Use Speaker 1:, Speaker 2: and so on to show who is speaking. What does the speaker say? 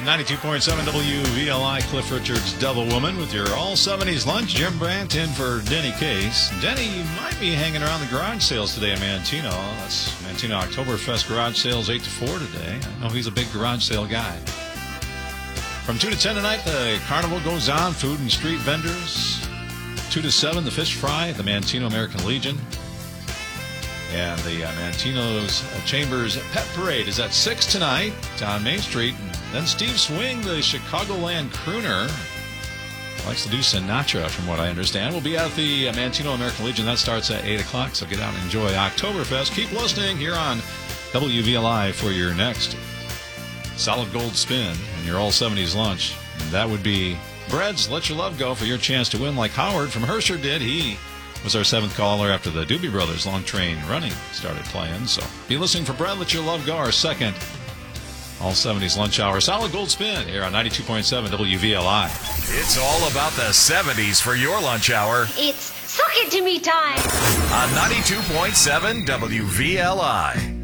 Speaker 1: 92.7 WVLI, Cliff Richard's Devil Woman with your all-70s lunch. Jim Brandt in for Denny Case. Denny, you might be hanging around the garage sales today in Manteno. That's Manteno Oktoberfest garage sales 8 to 4 today. I know he's a big garage sale guy. From 2 to 10 tonight, the carnival goes on. Food and street vendors. 2 to 7, the fish fry at the Manteno American Legion. And the Manteno's Chambers Pet Parade is at 6 tonight on Main Street. Then Steve Swing, the Chicagoland crooner, likes to do Sinatra, from what I understand, will be at the Manteno American Legion. That starts at 8 o'clock, so get out and enjoy Oktoberfest. Keep listening here on WVLI for your next Solid Gold Spin and your all-70s lunch. And that would be Breads Let Your Love Go for your chance to win like Howard from Herscher did. He was our 7th caller after the Doobie Brothers Long Train Running started playing. So be listening for Bread Let Your Love Go, our second all-70s lunch hour. Solid Gold Spin here on 92.7 WVLI.
Speaker 2: It's all about the 70s for your lunch hour.
Speaker 3: It's Suck It To Me time
Speaker 2: On 92.7 WVLI.